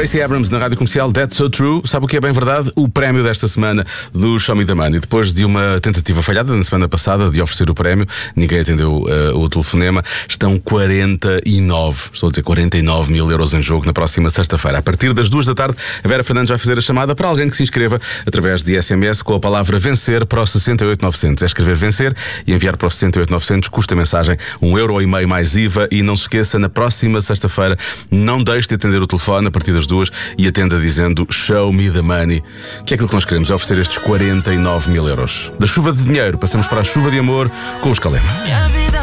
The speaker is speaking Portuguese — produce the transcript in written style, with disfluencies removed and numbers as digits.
Stacey Abrams na Rádio Comercial, That's So True. Sabe o que é bem verdade? O prémio desta semana do Show Me the Money. Depois de uma tentativa falhada na semana passada de oferecer o prémio, ninguém atendeu o telefonema. Estão 49 mil euros em jogo na próxima sexta-feira. A partir das 2 da tarde, a Vera Fernandes vai fazer a chamada para alguém que se inscreva através de SMS com a palavra vencer para o 68900. É escrever vencer e enviar para o 68900. Custa a mensagem €1,5 mais IVA. E não se esqueça, na próxima sexta-feira, não deixe de atender o telefone a partir das 2 e atenda dizendo Show Me the Money, que é aquilo que nós queremos, é oferecer estes 49 mil euros. Da chuva de dinheiro passamos para a chuva de amor com os Calema.